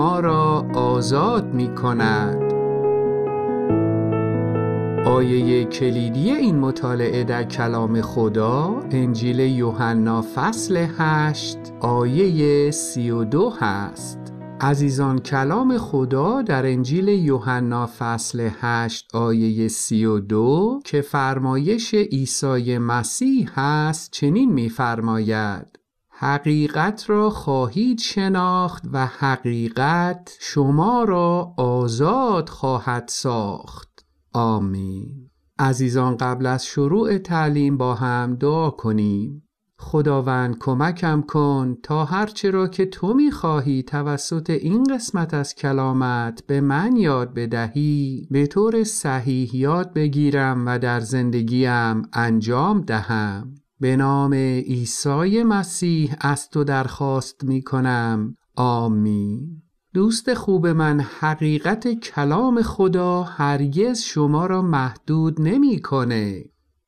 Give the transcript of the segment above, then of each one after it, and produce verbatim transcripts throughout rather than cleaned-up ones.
ما را آزاد می کند. آیه کلیدی این مطالعه در کلام خدا انجیل یوحنا فصل هشت آیه سی و دو هست. عزیزان، کلام خدا در انجیل یوحنا فصل هشت آیه سی و دو که فرمایش عیسی مسیح هست چنین می‌فرماید: حقیقت را خواهید شناخت و حقیقت شما را آزاد خواهد ساخت. آمین. عزیزان، قبل از شروع تعلیم با هم دعا کنیم. خداوند کمکم کن تا هرچه را که تو می‌خواهی توسط این قسمت از کلامت به من یاد بدهی به طور صحیح یاد بگیرم و در زندگیم انجام دهم. به نام عیسی مسیح از تو درخواست می‌کنم. آمین. دوست خوب من، حقیقت کلام خدا هرگز شما را محدود نمی‌کنه.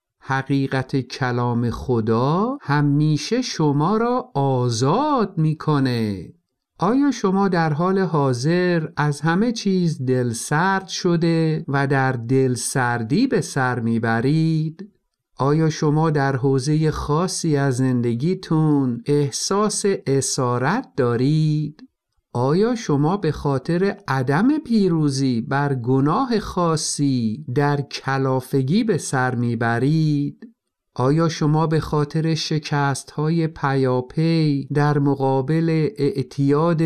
حقیقت کلام خدا همیشه شما را آزاد می‌کنه. آیا شما در حال حاضر از همه چیز دلسرد شده و در دلسردی به سر میبرید؟ آیا شما در حوزه خاصی از زندگیتون احساس اسارت دارید؟ آیا شما به خاطر عدم پیروزی بر گناه خاصی در کلافگی به سر میبرید؟ آیا شما به خاطر شکست‌های پیاپی در مقابل اعتیاد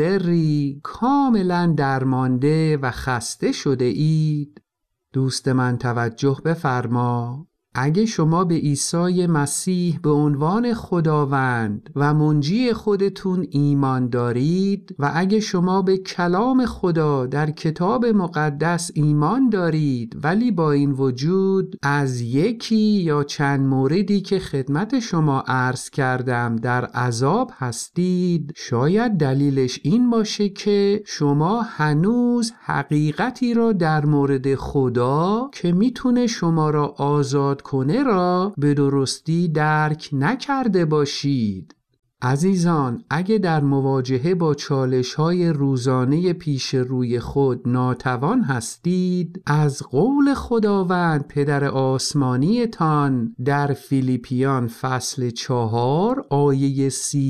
مضری کاملا درمانده و خسته شده اید؟ دوست من توجه بفرما. اگه شما به عیسی مسیح به عنوان خداوند و منجی خودتون ایمان دارید و اگه شما به کلام خدا در کتاب مقدس ایمان دارید ولی با این وجود از یکی یا چند موردی که خدمت شما عرض کردم در عذاب هستید، شاید دلیلش این باشه که شما هنوز حقیقتی را در مورد خدا که میتونه شما را آزاد کنه را به درستی درک نکرده باشید. عزیزان، اگه در مواجهه با چالش‌های روزانه پیش روی خود ناتوان هستید، از قول خداوند پدر آسمانی تان در فیلیپیان فصل چهار آیه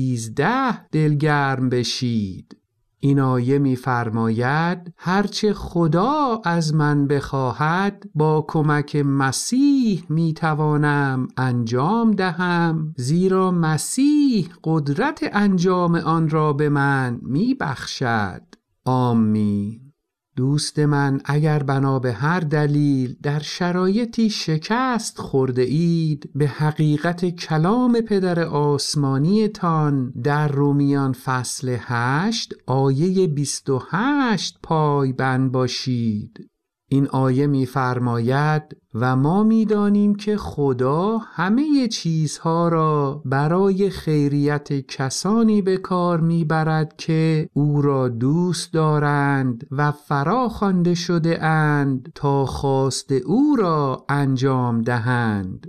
سیزده دلگرم بشید. این آیه می فرماید: هرچه خدا از من بخواهد با کمک مسیح می توانم انجام دهم، زیرا مسیح قدرت انجام آن را به من می بخشد. آمین. دوست من، اگر بنا به هر دلیل در شرایطی شکست خورده اید، به حقیقت کلام پدر آسمانی تان در رومیان فصل هشت آیه بیست و هشت پایبند باشید. این آیه می فرماید: و ما می دانیم که خدا همه چیزها را برای خیریت کسانی به کار می برد که او را دوست دارند و فرا خوانده شده اند تا خواست او را انجام دهند.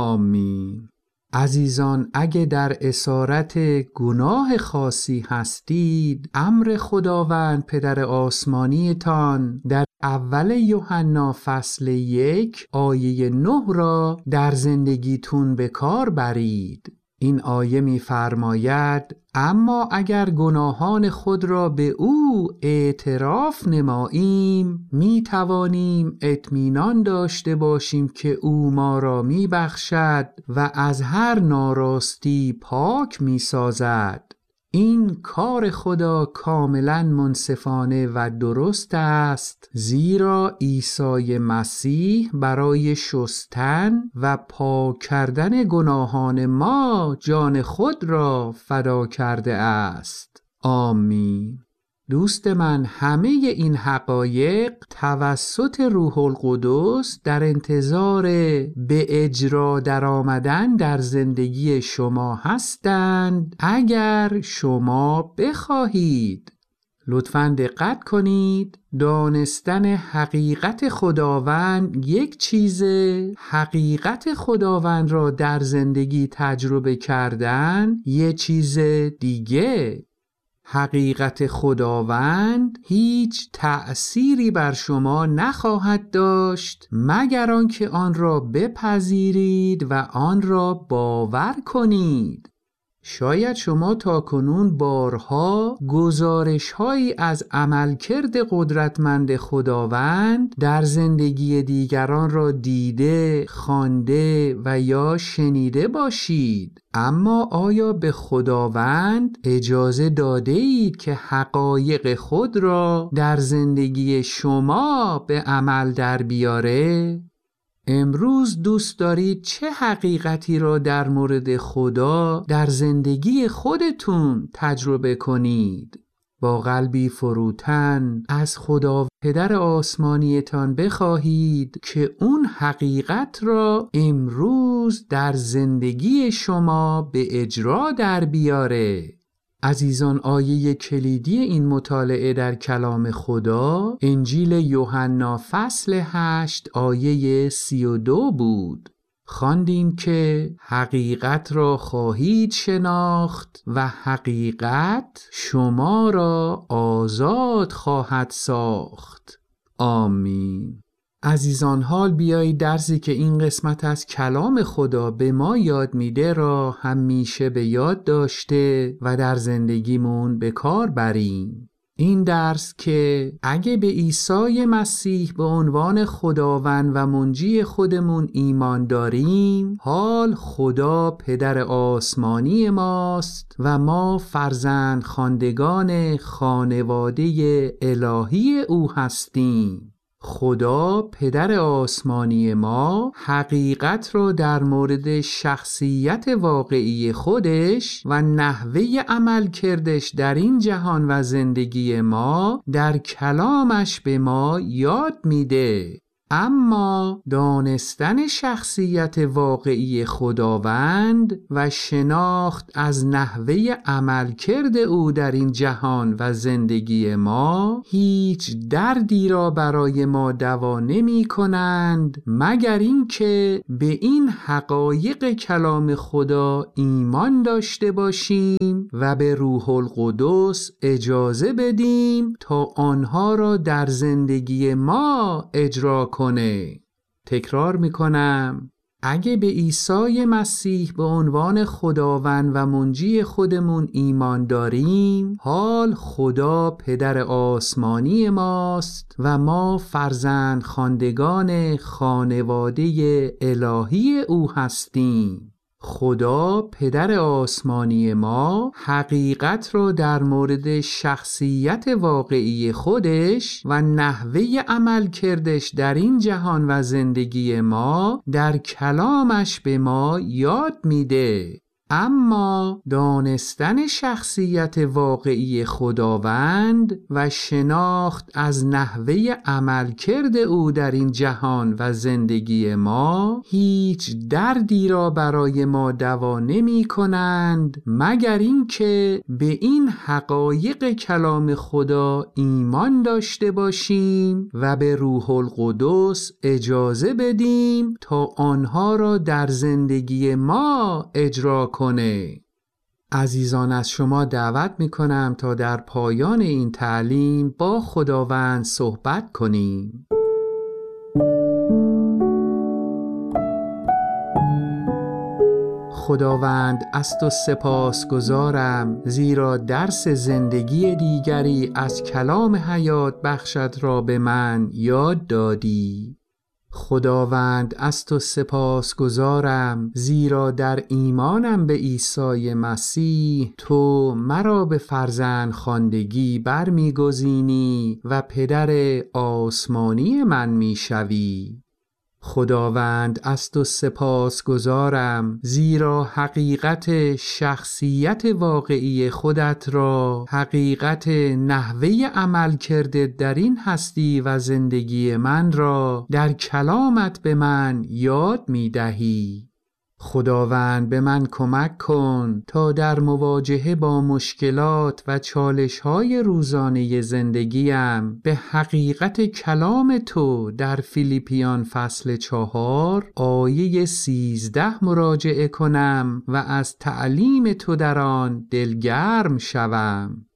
آمین. عزیزان، اگه در اسارت گناه خاصی هستید، امر خداوند پدر آسمانی تان در اول یوحنا فصل یک آیه نه را در زندگیتون به کار برید. این آیه می فرماید: اما اگر گناهان خود را به او اعتراف نماییم، می توانیم اطمینان داشته باشیم که او ما را می بخشد و از هر ناراستی پاک می سازد. این کار خدا کاملا منصفانه و درست است، زیرا عیسی مسیح برای شستن و پاک کردن گناهان ما جان خود را فدا کرده است. آمین. دوست من، همه این حقایق توسط روح القدس در انتظار به اجرا در آمدن در زندگی شما هستند اگر شما بخواهید. لطفاً دقت کنید، دانستن حقیقت خداوند یک چیزه، حقیقت خداوند را در زندگی تجربه کردن یک چیز دیگه. حقیقت خداوند هیچ تأثیری بر شما نخواهد داشت مگر آنکه آن را بپذیرید و آن را باور کنید. شاید شما تاکنون بارها گزارش‌هایی از عملکرد قدرتمند خداوند در زندگی دیگران را دیده، خوانده و یا شنیده باشید، اما آیا به خداوند اجازه داده اید که حقایق خود را در زندگی شما به عمل در بیاره؟ امروز دوست دارید چه حقیقتی را در مورد خدا در زندگی خودتون تجربه کنید؟ با قلبی فروتن از خدا پدر آسمانیتان بخواهید که اون حقیقت را امروز در زندگی شما به اجرا در بیاره. عزیزان، آیه کلیدی این مطالعه در کلام خدا انجیل یوحنا فصل هشت آیه سی و دو بود. خواندیم که حقیقت را خواهید شناخت و حقیقت شما را آزاد خواهد ساخت. آمین. عزیزان، حال بیایید درسی که این قسمت از کلام خدا به ما یاد میده را همیشه به یاد داشته و در زندگیمون به کار بریم. این درس که اگه به عیسی مسیح به عنوان خداوند و منجی خودمون ایمان داریم، حال خدا پدر آسمانی ماست و ما فرزند خواندگان خانواده الهی او هستیم. خدا پدر آسمانی ما حقیقت را در مورد شخصیت واقعی خودش و نحوه عمل کردش در این جهان و زندگی ما در کلامش به ما یاد میده. اما دانستن شخصیت واقعی خداوند و شناخت از نحوه عملکرد او در این جهان و زندگی ما هیچ دردی را برای ما دوا نمی کنند مگر اینکه به این حقایق کلام خدا ایمان داشته باشیم و به روح القدس اجازه بدیم تا آنها را در زندگی ما اجرا کنیم. کنه. تکرار میکنم، اگه به عیسی مسیح به عنوان خداوند و منجی خودمون ایمان داریم، حال خدا پدر آسمانی ماست و ما فرزند خواندگان خانواده الهی او هستیم. خدا پدر آسمانی ما حقیقت را در مورد شخصیت واقعی خودش و نحوه عمل کردش در این جهان و زندگی ما در کلامش به ما یاد میده. اما دانستن شخصیت واقعی خداوند و شناخت از نحوه عملکرد او در این جهان و زندگی ما هیچ دردی را برای ما دوا نمی کنند مگر اینکه به این حقایق کلام خدا ایمان داشته باشیم و به روح القدس اجازه بدیم تا آنها را در زندگی ما اجرا کنیم. کنه. عزیزان، از شما دعوت می کنم تا در پایان این تعلیم با خداوند صحبت کنیم. خداوند، از تو سپاسگزارم زیرا درس زندگی دیگری از کلام حیات بخشت را به من یاد دادی. خداوند، از تو سپاسگزارم زیرا در ایمانم به عیسی مسیح تو مرا به فرزند خواندگی برمیگزینی و پدر آسمانی من میشوی. خداوند، از تو سپاسگزارم زیرا حقیقت شخصیت واقعی خودت را، حقیقت نحوه عمل کرده در این هستی و زندگی من را در کلامت به من یاد می دهی. خداوند، به من کمک کن تا در مواجهه با مشکلات و چالش‌های روزانه زندگیم به حقیقت کلام تو در فیلیپیان فصل چهار آیه سیزده مراجعه کنم و از تعلیم تو در آن دلگرم شوم.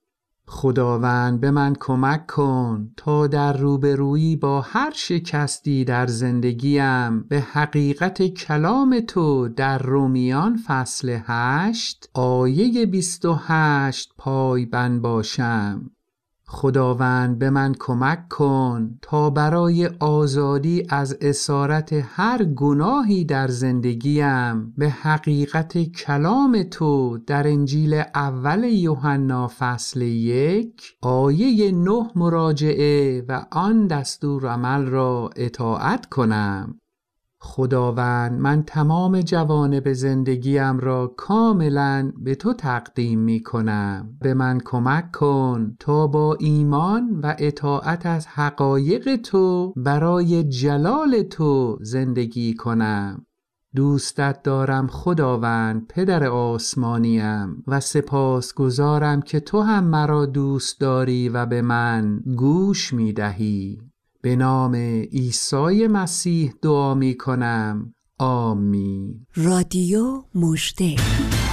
خداوند به من کمک کن تا در روبرویی با هر شکستی در زندگیم به حقیقت کلام تو در رومیان فصل هشت آیه بیست و هشت پایبند باشم. خداوند به من کمک کن تا برای آزادی از اسارت هر گناهی در زندگیم به حقیقت کلام تو در انجیل اول یوحنا فصل یک آیه نه مراجعه و آن دستور عمل را اطاعت کنم. خداوند من تمام جوانب زندگیم را کاملا به تو تقدیم می کنم. به من کمک کن تا با ایمان و اطاعت از حقایق تو برای جلال تو زندگی کنم. دوستت دارم خداوند پدر آسمانیم و سپاسگزارم که تو هم مرا دوست داری و به من گوش می دهی. به نام عیسی مسیح دعا می کنم. آمین. رادیو مژده.